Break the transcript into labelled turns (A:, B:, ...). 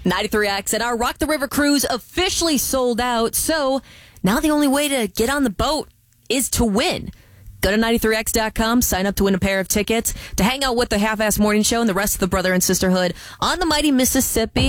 A: 93X and our Rock the River cruise officially sold out. So now the only way to get on the boat is to win. Go to 93x.com, sign up to win a pair of tickets to hang out with the Half-Ass Morning Show and the rest of the Brother and Sisterhood on the mighty Mississippi.